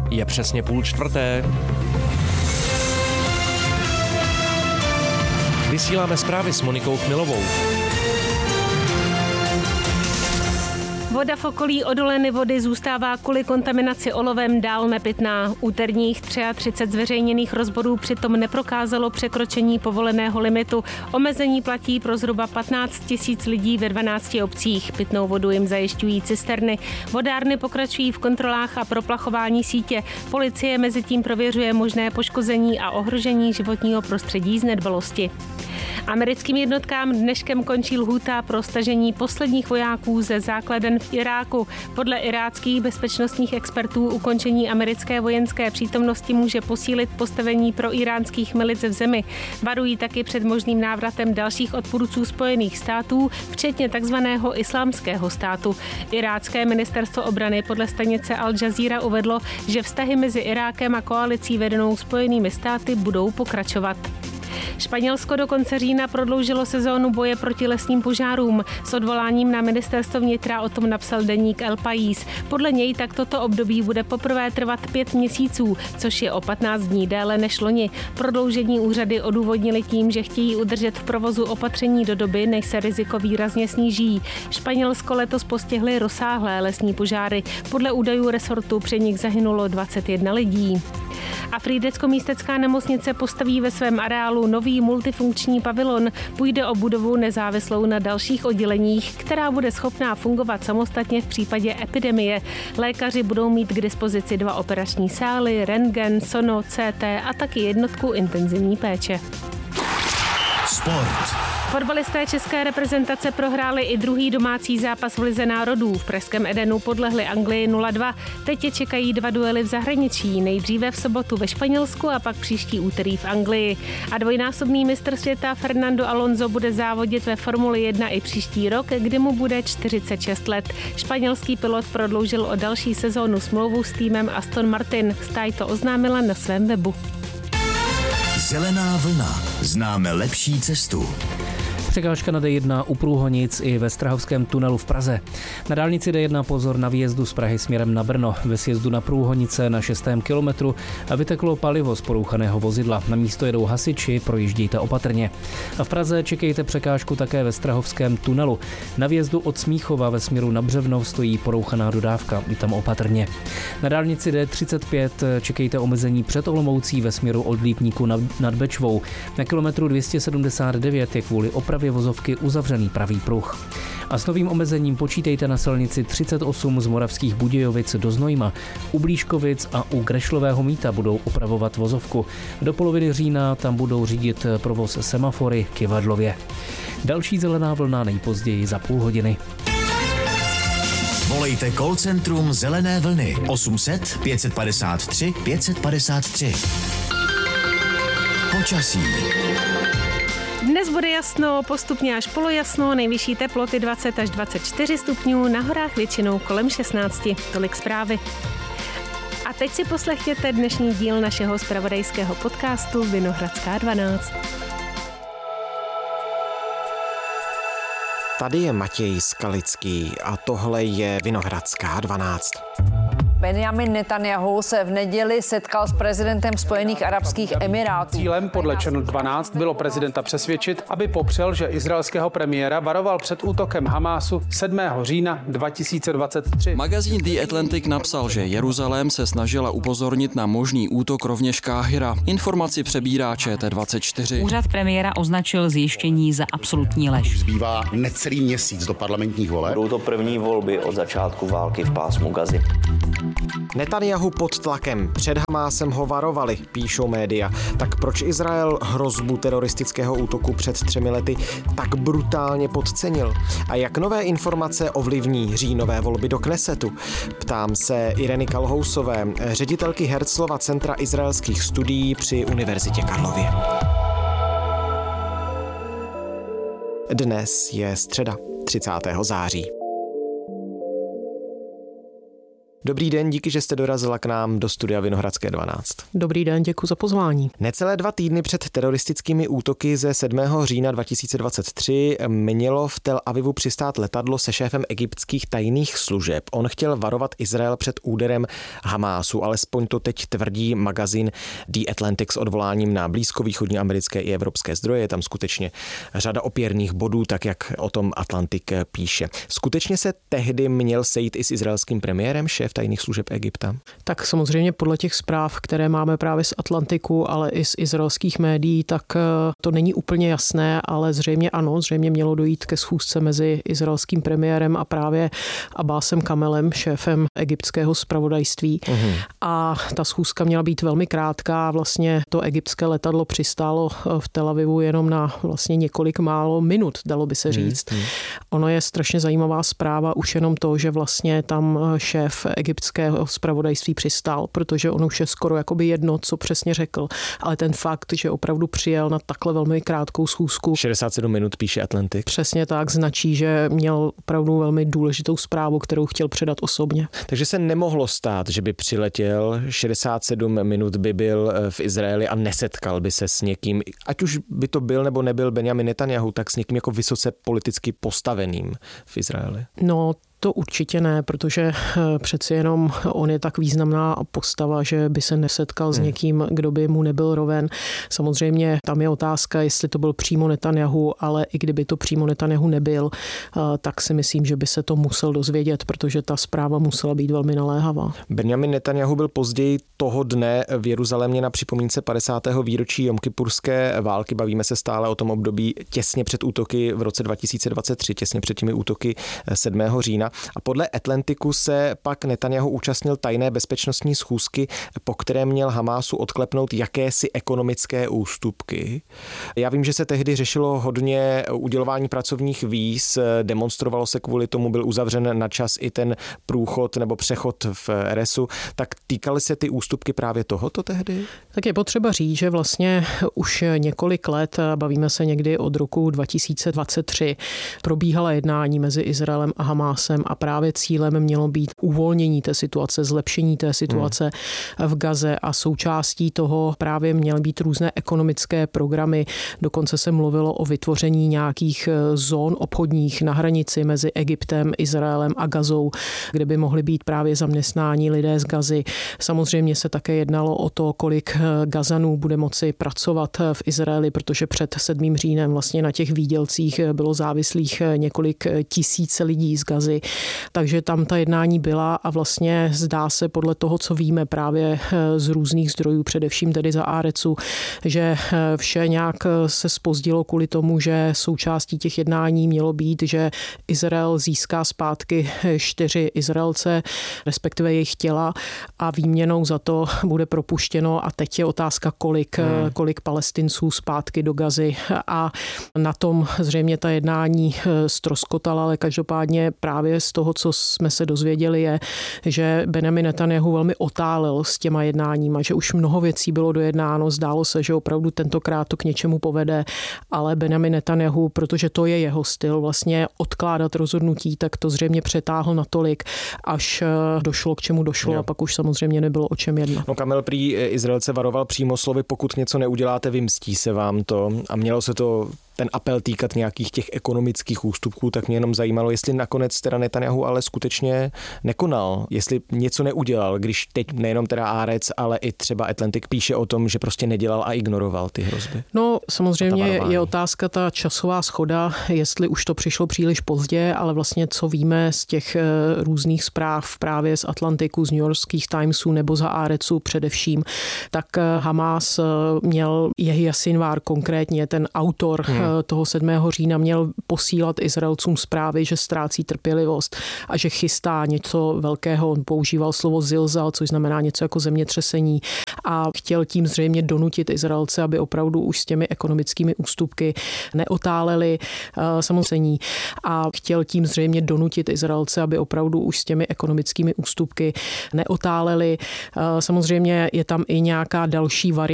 Je přesně 3:30. Vysíláme zprávy s Monikou Chmilovou. Voda v okolí odoleny vody zůstává kvůli kontaminaci olovem dál nepitná. Úterních 33 zveřejněných rozborů přitom neprokázalo překročení povoleného limitu. Omezení platí pro zhruba 15 000 lidí ve 12 obcích. Pitnou vodu jim zajišťují cisterny. Vodárny pokračují v kontrolách a proplachování sítě. Policie mezitím prověřuje možné poškození a ohrožení životního prostředí z nedbalosti. Americkým jednotkám dneškem končí lhůta pro stažení posledních vojáků ze základen v Iráku. Podle iráckých bezpečnostních expertů ukončení americké vojenské přítomnosti může posílit postavení pro iránských milic v zemi. Varují taky před možným návratem dalších odpůrců Spojených států, včetně takzvaného Islámského státu. Irácké ministerstvo obrany podle stanice Al Jazeera uvedlo, že vztahy mezi Irákem a koalicí vedenou Spojenými státy budou pokračovat. Španělsko do konce října prodloužilo sezónu boje proti lesním požárům. S odvoláním na ministerstvo vnitra o tom napsal deník El País. Podle něj tak toto období bude poprvé trvat 5 měsíců, což je o 15 dní déle než loni. Prodloužení úřady odůvodnili tím, že chtějí udržet v provozu opatření do doby, než se riziko výrazně sníží. Španělsko letos postihly rozsáhlé lesní požáry. Podle údajů resortu při nich zahynulo 21 lidí. A Frýdecko-místecká nemocnice postaví ve svém areálu nový multifunkční pavilon. Půjde o budovu nezávislou na dalších odděleních, která bude schopná fungovat samostatně v případě epidemie. Lékaři budou mít k dispozici 2 operační sály, rentgen, sono, CT a taky jednotku intenzivní péče. Sport. Fotbalisté české reprezentace prohráli i druhý domácí zápas v Lize národů. V pražském Edenu podlehli Anglii 0-2. Teď je čekají 2 duely v zahraničí. Nejdříve v sobotu ve Španělsku a pak příští úterý v Anglii. A dvojnásobný mistr světa Fernando Alonso bude závodit ve Formuli 1 i příští rok, kdy mu bude 46 let. Španělský pilot prodloužil o další sezónu smlouvu s týmem Aston Martin. Stáj to oznámila na svém webu. Zelená vlna. Známe lepší cestu. Překážka na D1 u Průhonic i ve Strahovském tunelu v Praze. Na dálnici D1 pozor na výjezdu z Prahy směrem na Brno. Ve sjezdu na Průhonice na 6. kilometru vyteklo palivo z porouchaného vozidla. Na místo jedou hasiči, projíždějte opatrně. A v Praze čekejte překážku také ve Strahovském tunelu. Na výjezdu od Smíchova ve směru na Břevnov stojí porouchaná dodávka, i tam opatrně. Na dálnici D35 čekejte omezení před Olomoucí ve směru od Lípníku nad Bečvou. Na kilometru 279 je kvůli opravě vozovky uzavřený pravý pruh. A s novým omezením počítejte na silnici 38 z Moravských Budějovic do Znojma. U Blížkovic a u Grešlového Mýta budou opravovat vozovku. Do poloviny října tam budou řídit provoz semafory Kyvadlově. Další zelená vlna nejpozději za půl hodiny. Volejte call centrum Zelené vlny 800 553 553. Počasí. Dnes bude jasno, postupně až polojasno, nejvyšší teploty 20 až 24 stupňů, na horách většinou kolem 16. Tolik zprávy. A teď si poslechněte dnešní díl našeho zpravodajského podcastu Vinohradská 12. Tady je Matěj Skalický a tohle je Vinohradská 12. Benjamin Netanjahu se v neděli setkal s prezidentem Spojených arabských emirátů. Cílem podle Channel 12 bylo prezidenta přesvědčit, aby popřel, že izraelského premiéra varoval před útokem Hamásu 7. října 2023. Magazín The Atlantic napsal, že Jeruzalém se snažila upozornit na možný útok rovněž Káhira. Informaci přebírá ČT24. Úřad premiéra označil zjištění za absolutní lež. Zbývá necelý měsíc do parlamentních voleb. Budou to první volby od začátku války v pásmu Gazy. Netanjahu pod tlakem. Před Hamásem ho varovali, píšou média. Tak proč Izrael hrozbu teroristického útoku před 3 lety tak brutálně podcenil? A jak nové informace ovlivní říjnové volby do Knesetu? Ptám se Ireny Kalhousové, ředitelky Herzlova centra izraelských studií při Univerzitě Karlově. Dnes je středa, 30. září. Dobrý den, díky, že jste dorazila k nám do studia Vinohradské 12. Dobrý den, děkuji za pozvání. Necelé 2 týdny před teroristickými útoky ze 7. října 2023 mělo v Tel Avivu přistát letadlo se šéfem egyptských tajných služeb. On chtěl varovat Izrael před úderem Hamásu, alespoň to teď tvrdí magazín The Atlantic s odvoláním na blízkovýchodní americké i evropské zdroje. Je tam skutečně řada opěrných bodů, tak jak o tom Atlantic píše. Skutečně se tehdy měl sejít i s izraelským premiérem šéf tajných služeb Egypta? Tak samozřejmě podle těch zpráv, které máme právě z Atlantiku, ale i z izraelských médií, tak to není úplně jasné, ale zřejmě ano, zřejmě mělo dojít ke schůzce mezi izraelským premiérem a právě Abbasem Kamelem, šéfem egyptského zpravodajství. A ta schůzka měla být velmi krátká. Vlastně to egyptské letadlo přistálo v Tel Avivu jenom na vlastně několik málo minut, dalo by se říct. Ono je strašně zajímavá zpráva už jenom to, že vlastně tam šéf egyptského zpravodajství přistál, protože on už je skoro jakoby jedno, co přesně řekl. Ale ten fakt, že opravdu přijel na takhle velmi krátkou schůzku. 67 minut píše Atlantic. Přesně tak, značí, že měl opravdu velmi důležitou zprávu, kterou chtěl předat osobně. Takže se nemohlo stát, že by přiletěl, 67 minut by byl v Izraeli a nesetkal by se s někým, ať už by to byl nebo nebyl Benjamin Netanjahu, tak s někým jako vysoce politicky postaveným v Izraeli. No, to určitě ne, protože přeci jenom on je tak významná postava, že by se nesetkal s někým, kdo by mu nebyl roven. Samozřejmě tam je otázka, jestli to byl přímo Netanjahu, ale i kdyby to přímo Netanjahu nebyl, tak si myslím, že by se to musel dozvědět, protože ta zpráva musela být velmi naléhavá. Benjamin Netanjahu byl později toho dne v Jeruzalémě na připomínce 50. výročí jomkipurské války. Bavíme se stále o tom období těsně před útoky v roce 2023, těsně před těmi útoky 7. října. A podle Atlantiku se pak Netanjahu účastnil tajné bezpečnostní schůzky, po které měl Hamásu odklepnout jakési ekonomické ústupky. Já vím, že se tehdy řešilo hodně udělování pracovních víz, demonstrovalo se kvůli tomu, byl uzavřen na čas i ten průchod nebo přechod v RSu. Tak týkaly se ty ústupky právě tohoto tehdy? Tak je potřeba říct, že vlastně už několik let, bavíme se někdy od roku 2023, probíhala jednání mezi Izraelem a Hamásem a právě cílem mělo být uvolnění té situace, zlepšení té situace v Gaze a součástí toho právě měly být různé ekonomické programy. Dokonce se mluvilo o vytvoření nějakých zón obchodních na hranici mezi Egyptem, Izraelem a Gazou, kde by mohli být právě zaměstnáni lidé z Gazy. Samozřejmě se také jednalo o to, kolik Gazanů bude moci pracovat v Izraeli, protože před 7. říjnem vlastně na těch výdělcích bylo závislých několik tisíc lidí z Gazy. Takže tam ta jednání byla a vlastně zdá se podle toho, co víme právě z různých zdrojů, především tedy za Áretsu, že vše nějak se zpozdilo kvůli tomu, že součástí těch jednání mělo být, že Izrael získá zpátky 4 Izraelce, respektive jejich těla a výměnou za to bude propuštěno a teď je otázka, kolik Palestinců zpátky do Gazy a na tom zřejmě ta jednání ztroskotala, ale každopádně právě z toho, co jsme se dozvěděli, je, že Benjamin Netanjahu velmi otálel s těma jednáníma, že už mnoho věcí bylo dojednáno, zdálo se, že opravdu tentokrát to k něčemu povede, ale Benjamin Netanjahu, protože to je jeho styl, vlastně odkládat rozhodnutí, tak to zřejmě přetáhl natolik, až došlo k čemu došlo a pak už samozřejmě nebylo o čem jednat. No, Kamel prý Izraelce varoval přímo slovy, pokud něco neuděláte, vymstí se vám to a mělo se to ten apel týkat nějakých těch ekonomických ústupků, tak mě jenom zajímalo, jestli nakonec teda Netanjahu ale skutečně nekonal, jestli něco neudělal, když teď nejenom teda Áretz, ale i třeba Atlantic píše o tom, že prostě nedělal a ignoroval ty hrozby. No samozřejmě je otázka ta časová shoda, jestli už to přišlo příliš pozdě, ale vlastně co víme z těch různých zpráv právě z Atlantiku, z New Yorkských Timesů nebo za Áretsu především, tak Hamás měl Jehia Sinwar konkrétně, ten autor toho 7. října měl posílat Izraelcům zprávy, že ztrácí trpělivost a že chystá něco velkého. On používal slovo zilzal, což znamená něco jako zemětřesení a chtěl tím zřejmě donutit Izraelce, aby opravdu už s těmi ekonomickými ústupky neotáleli samozřejmě a chtěl tím zřejmě donutit Izraelce, aby opravdu už s těmi ekonomickými ústupky neotáleli. Samozřejmě je tam i nějaká další varianta